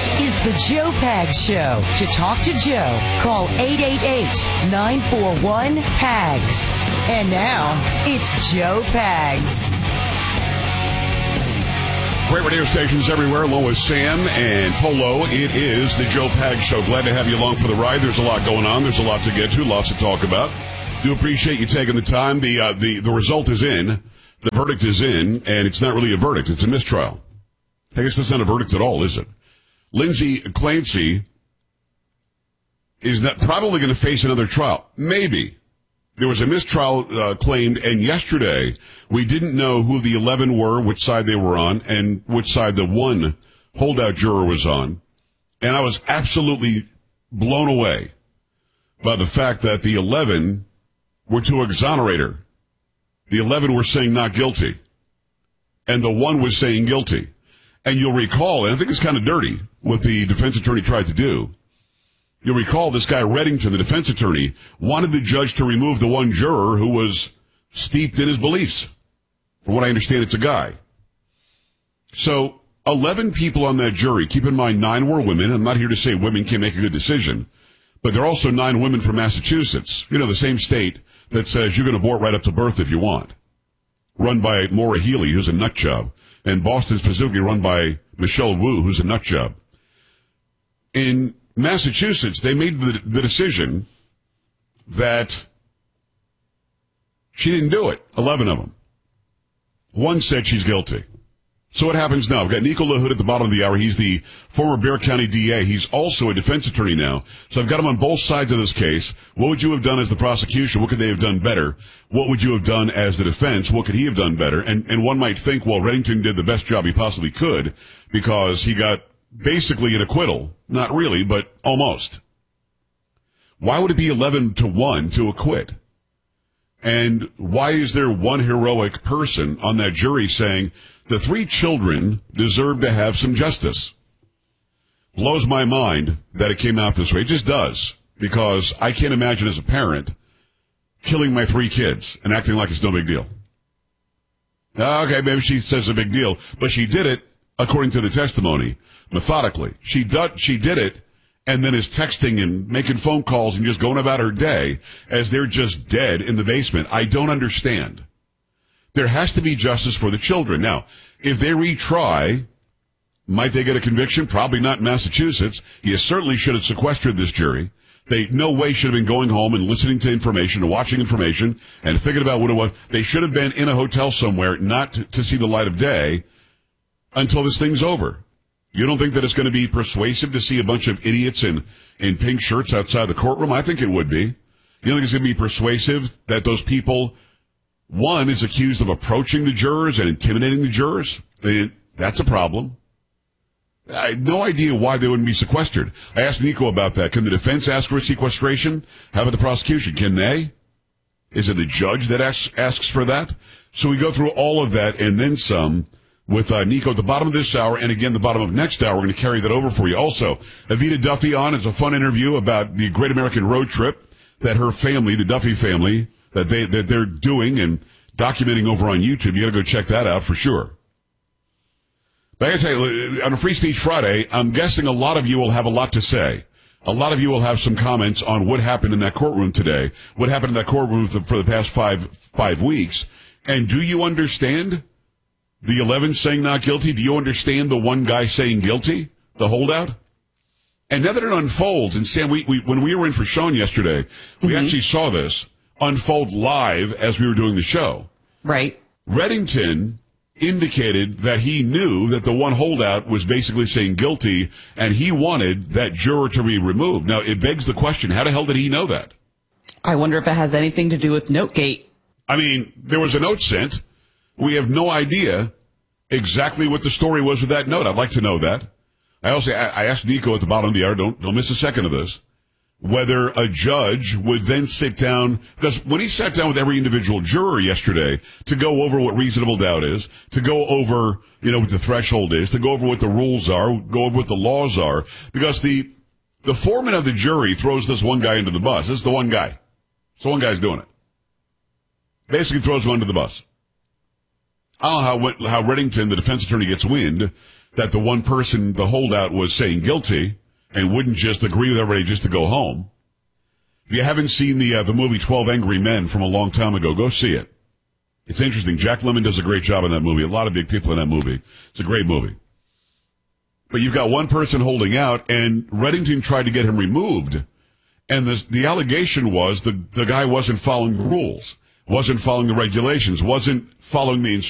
is the Joe Pags Show. To talk to Joe, call 888-941-PAGS. And now, it's Joe Pags. Great radio stations everywhere, along with Sam and Polo. It is the Joe Pags Show. Glad to have you along for the ride. There's a lot going on. There's a lot to get to, lots to talk about. Do appreciate you taking the time. The result is in. The verdict is in, and it's not really a verdict. It's a mistrial. I guess that's not a verdict at all, is it? Lindsay Clancy is not probably going to face another trial. Maybe. There was a mistrial claimed, and yesterday we didn't know who the 11 were, which side they were on, and which side the one holdout juror was on. And I was absolutely blown away by the fact that the 11 were to exonerate her. The 11 were saying not guilty, and the one was saying guilty. And you'll recall, and I think it's kind of dirty what the defense attorney tried to do. You'll recall this guy Reddington, the defense attorney, wanted the judge to remove the one juror who was steeped in his beliefs. From what I understand, it's a guy. So 11 people on that jury. Keep in mind, 9 were women. I'm not here to say women can't make a good decision, but there are also 9 women from Massachusetts. You know, the same state that says you can abort right up to birth if you want. Run by Maura Healey, who's a nut job. And Boston specifically run by Michelle Wu, who's a nut job. In Massachusetts, they made the decision that she didn't do it. 11 of them. One said she's guilty. So what happens now? I've got Nico LaHood at the bottom of the hour. He's the former Bexar County DA. He's also a defense attorney now. So I've got him on both sides of this case. What would you have done as the prosecution? What could they have done better? What would you have done as the defense? What could he have done better? And one might think, well, Reddington did the best job he possibly could because he got basically an acquittal. Not really, but almost. Why would it be 11-1 to acquit? And why is there one heroic person on that jury saying the 3 children deserve to have some justice? Blows my mind that it came out this way. It just does. Because I can't imagine as a parent killing my 3 kids and acting like it's no big deal. Okay, maybe she says a big deal, but she did it, according to the testimony, methodically. She did it, and then is texting and making phone calls and just going about her day as they're just dead in the basement. I don't understand. There has to be justice for the children. Now, if they retry, might they get a conviction? Probably not in Massachusetts. You certainly should have sequestered this jury. They no way should have been going home and listening to information and watching information and thinking about what it was. They should have been in a hotel somewhere, not to see the light of day until this thing's over. You don't think that it's going to be persuasive to see a bunch of idiots in pink shirts outside the courtroom? I think it would be. You don't think it's going to be persuasive that those people, one, is accused of approaching the jurors and intimidating the jurors? That's a problem. I had no idea why they wouldn't be sequestered. I asked Nico about that. Can the defense ask for sequestration? How about the prosecution? Can they? Is it the judge that asks for that? So we go through all of that and then some with Nico at the bottom of this hour, and again, the bottom of next hour. We're going to carry that over for you. Also, Evita Duffy on. It's a fun interview about the Great American Road Trip that her family, the Duffy family, that they're doing and documenting over on YouTube. You got to go check that out for sure. But I got to tell you, on a Free Speech Friday, I'm guessing a lot of you will have a lot to say. A lot of you will have some comments on what happened in that courtroom today, what happened in that courtroom for the past five weeks. And do you understand the 11 saying not guilty? Do you understand the one guy saying guilty, the holdout? And now that it unfolds, and Sam, when we were in for Sean yesterday, we actually saw this unfold live as we were doing the show. Right. Reddington indicated that he knew that the one holdout was basically saying guilty, and he wanted that juror to be removed. Now, it begs the question, how the hell did he know that? I wonder if it has anything to do with Notegate. I mean, there was a note sent. We have no idea exactly what the story was with that note. I'd like to know that. I asked Nico at the bottom of the hour, don't miss a second of this, whether a judge would then sit down, because when he sat down with every individual juror yesterday to go over what reasonable doubt is, to go over, what the threshold is, to go over what the rules are, go over what the laws are, because the foreman of the jury throws this one guy into the bus. This is the one guy. So one guy's doing it. Basically throws him under the bus. I don't know how Reddington, the defense attorney, gets wind that the one person, the holdout, was saying guilty and wouldn't just agree with everybody just to go home. If you haven't seen the movie 12 Angry Men from a long time ago, go see it. It's interesting. Jack Lemmon does a great job in that movie. A lot of big people in that movie. It's a great movie. But you've got one person holding out, and Reddington tried to get him removed. And the allegation was the guy wasn't following the rules, wasn't following the regulations, wasn't following the